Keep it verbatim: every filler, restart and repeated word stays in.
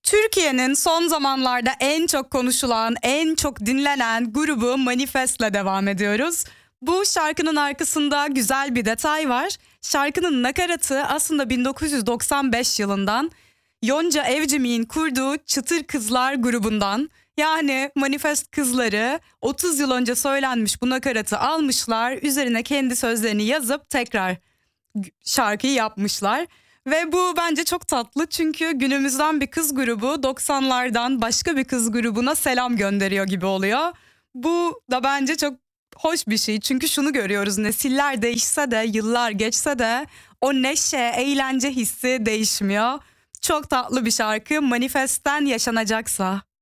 Türkiye'nin son zamanlarda en çok konuşulan, en çok dinlenen grubu Manifest'le devam ediyoruz. Bu şarkının arkasında güzel bir detay var. Şarkının nakaratı aslında bin dokuz yüz doksan beş yılından Yonca Evcimik'in kurduğu Çıtır Kızlar grubundan. Yani Manifest kızları otuz yıl önce söylenmiş bu nakaratı almışlar, üzerine kendi sözlerini yazıp tekrar şarkıyı yapmışlar. Ve bu bence çok tatlı çünkü günümüzden bir kız grubu doksanlardan başka bir kız grubuna selam gönderiyor gibi oluyor. Bu da bence çok hoş bir şey çünkü şunu görüyoruz, nesiller değişse de yıllar geçse de o neşe, eğlence hissi değişmiyor. Çok tatlı bir şarkı, Manifest'ten Yaşanacaksa.